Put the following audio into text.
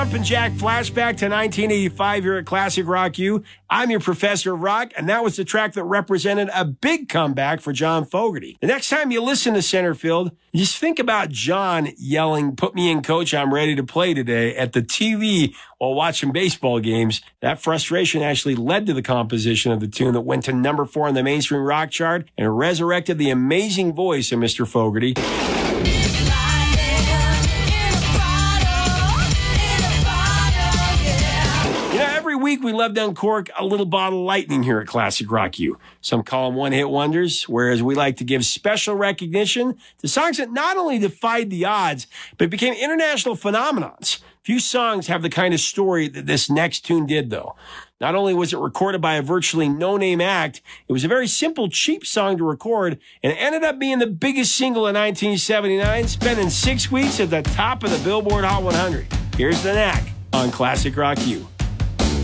Jumpin' Jack flashback to 1985 here at Classic Rock U. I'm your professor of rock, and that was the track that represented a big comeback for John Fogerty. The next time you listen to Centerfield, just think about John yelling, "Put me in, coach, I'm ready to play today," at the TV while watching baseball games. That frustration actually led to the composition of the tune that went to number 4 on the mainstream rock chart and resurrected the amazing voice of Mr. Fogerty. Every week we love to uncork a little bottle of lightning here at Classic Rock U. Some call them one-hit wonders, whereas we like to give special recognition to songs that not only defied the odds, but became international phenomenons. Few songs have the kind of story that this next tune did, though. Not only was it recorded by a virtually no-name act, it was a very simple, cheap song to record, and it ended up being the biggest single in 1979, spending 6 weeks at the top of the Billboard Hot 100. Here's The Knack on Classic Rock U.